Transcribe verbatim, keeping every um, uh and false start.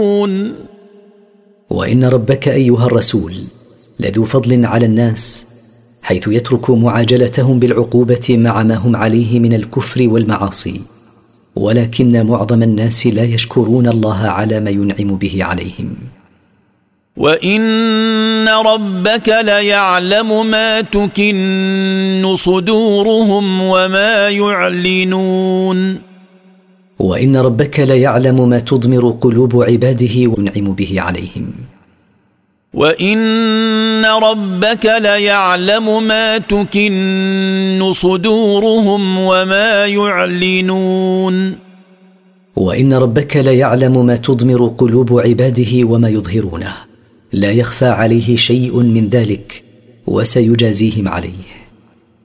وإن ربك أيها الرسول لذو فضل على الناس، حيث يترك معاجلتهم بالعقوبة مع ما هم عليه من الكفر والمعاصي، ولكن معظم الناس لا يشكرون الله على ما ينعم به عليهم. وإن ربك ليعلم ما تكن صدورهم وما يعلنون. وإن ربك ليعلم ما تضمر قلوب عباده وينعم به عليهم. وإن ربك ليعلم ما تكن صدورهم وما يعلنون. وإن ربك ليعلم ما تضمر قلوب عباده وما يظهرونه، لا يخفى عليه شيء من ذلك، وسيجازيهم عليه.